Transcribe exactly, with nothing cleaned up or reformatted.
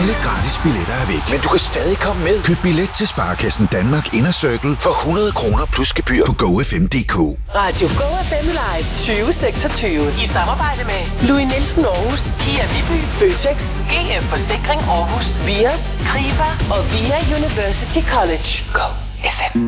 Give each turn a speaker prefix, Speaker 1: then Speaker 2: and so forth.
Speaker 1: Alle gratis billetter er væk. Men du kan stadig komme med. Køb billet til Sparekassen Danmark Inner Circle for hundrede kroner plus gebyr på go f m punktum d k.
Speaker 2: Radio Go F M Live tyve seksogtyve i samarbejde med Louis Nielsen Aarhus, Kia Viby, Føtex, G F Forsikring Aarhus, Vios, Krifa og Via University College. Go F M.